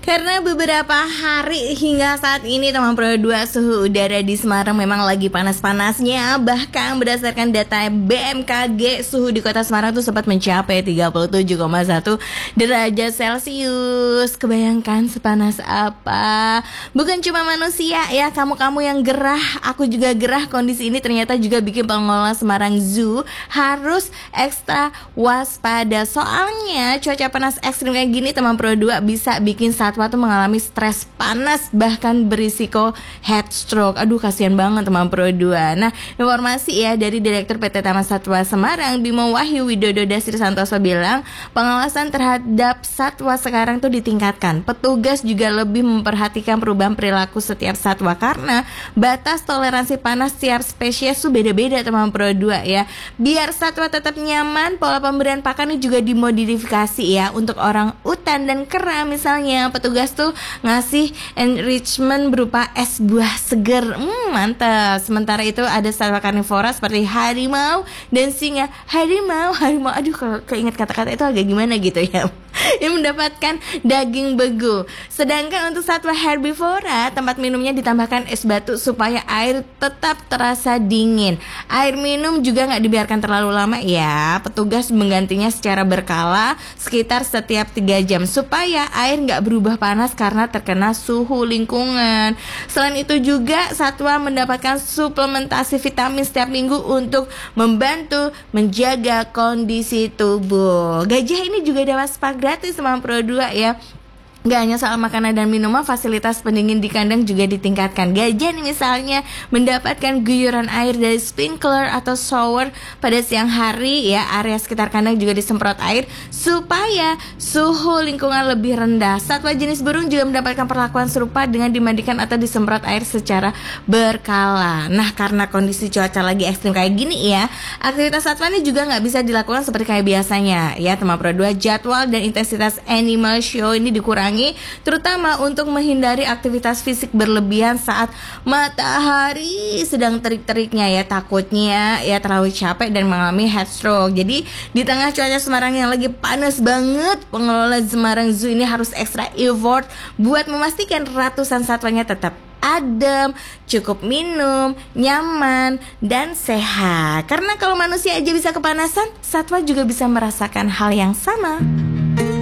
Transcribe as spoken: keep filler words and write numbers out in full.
Karena beberapa hari hingga saat ini teman Pro dua suhu udara di Semarang memang lagi panas-panasnya. Bahkan berdasarkan data B M K G, suhu di kota Semarang tuh sempat mencapai tiga puluh tujuh koma satu derajat Celcius. Kebayangkan sepanas apa? Bukan cuma manusia ya, kamu-kamu yang gerah, aku juga gerah. Kondisi ini ternyata juga bikin pengelola Semarang Zoo harus ekstra waspada. Soalnya cuaca panas ekstrim kayak gini teman Pro dua bisa bikin satwa tuh mengalami stres panas, bahkan berisiko heat stroke. Aduh, kasihan banget teman Pro dua. Nah, informasi ya dari Direktur P T Taman Satwa Semarang Bimo Wahyu Widodo Dasri Santoso bilang, pengawasan terhadap satwa sekarang tuh ditingkatkan. Petugas juga lebih memperhatikan perubahan perilaku setiap satwa karena batas toleransi panas setiap spesies tuh beda-beda teman Pro dua ya. Biar satwa tetap nyaman, pola pemberian pakannya juga dimodifikasi ya. Untuk orang utan dan kera misalnya, petugas tuh ngasih enrichment berupa es buah seger. Hmm, mantap. Sementara itu ada satwa karnivora seperti harimau dan singa. Harimau, harimau. Aduh, kalau keinget kata-kata itu agak gimana gitu ya. Yang mendapatkan daging beku. Sedangkan untuk satwa herbivora, tempat minumnya ditambahkan es batu supaya air tetap terasa dingin. Air minum juga nggak dibiarkan terlalu lama ya. Petugas menggantinya secara berkala sekitar setiap tiga jam supaya air nggak berubah panas karena terkena suhu lingkungan. Selain itu juga satwa mendapatkan suplementasi vitamin setiap minggu untuk membantu menjaga kondisi tubuh. Gajah ini juga dapat spa gratis sama Pro dua ya. Gak hanya soal makanan dan minuman, fasilitas pendingin di kandang juga ditingkatkan. Gajah nih misalnya mendapatkan guyuran air dari sprinkler atau shower pada siang hari ya. Area sekitar kandang juga disemprot air supaya suhu lingkungan lebih rendah. Satwa jenis burung juga mendapatkan perlakuan serupa dengan dimandikan atau disemprot air secara berkala. Nah, karena kondisi cuaca lagi ekstrim kayak gini ya, aktivitas satwa ini juga gak bisa dilakukan seperti kayak biasanya ya teman Pro dua. Jadwal dan intensitas animal show ini dikurangi, terutama untuk menghindari aktivitas fisik berlebihan saat matahari sedang terik-teriknya ya. Takutnya ya terlalu capek dan mengalami heat stroke. Jadi di tengah cuaca Semarang yang lagi panas banget, pengelola Semarang Zoo ini harus extra effort buat memastikan ratusan satwanya tetap adem, cukup minum, nyaman, dan sehat. Karena kalau manusia aja bisa kepanasan, satwa juga bisa merasakan hal yang sama.